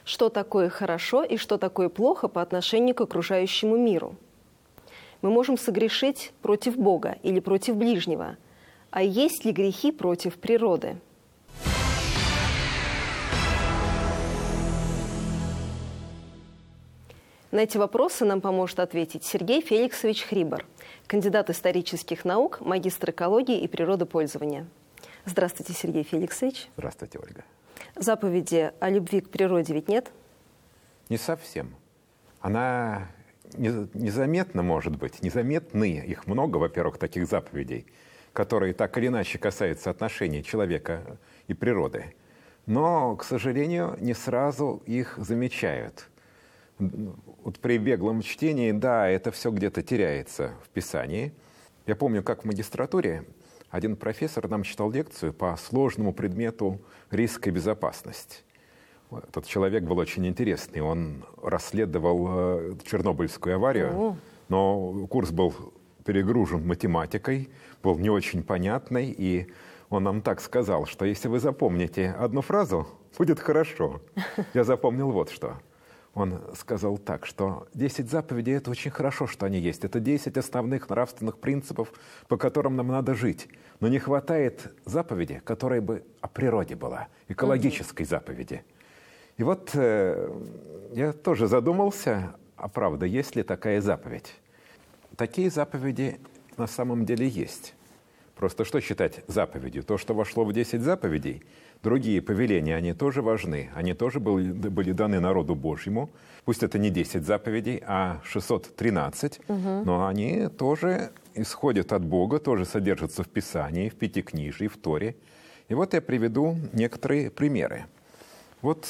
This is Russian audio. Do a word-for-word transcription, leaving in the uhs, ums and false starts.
Что такое хорошо и что такое плохо по отношению к окружающему миру? Мы можем согрешить против Бога или против ближнего. А есть ли грехи против природы? На эти вопросы нам поможет ответить Сергей Феликсович Хрибор, кандидат исторических наук, магистр экологии и природопользования. Здравствуйте, Сергей Феликсович. Здравствуйте, Ольга. Заповеди о любви к природе ведь нет? Не совсем. Она незаметна, может быть, незаметны. Их много, во-первых, таких заповедей, которые так или иначе касаются отношений человека и природы. Но, к сожалению, не сразу их замечают. Вот при беглом чтении, да, это все где-то теряется в Писании. Я помню, как в магистратуре один профессор нам читал лекцию по сложному предмету риска и безопасность. Этот человек был очень интересный. Он расследовал э, Чернобыльскую аварию, О. но курс был перегружен математикой, был не очень понятный, и он нам так сказал, что если вы запомните одну фразу, будет хорошо. Я запомнил вот что. Он сказал так, что десять заповедей – это очень хорошо, что они есть. Это десять основных нравственных принципов, по которым нам надо жить. Но не хватает заповеди, которая бы о природе была, экологической заповеди. И вот э, я тоже задумался, а правда, есть ли такая заповедь? Такие заповеди на самом деле есть. Просто что считать заповедью? То, что вошло в десять заповедей, другие повеления, они тоже важны. Они тоже были, были даны народу Божьему. Пусть это не десять заповедей, а шестьсот тринадцать, угу. но они тоже исходят от Бога, тоже содержатся в Писании, в Пятикнижии, в Торе. И вот я приведу некоторые примеры. Вот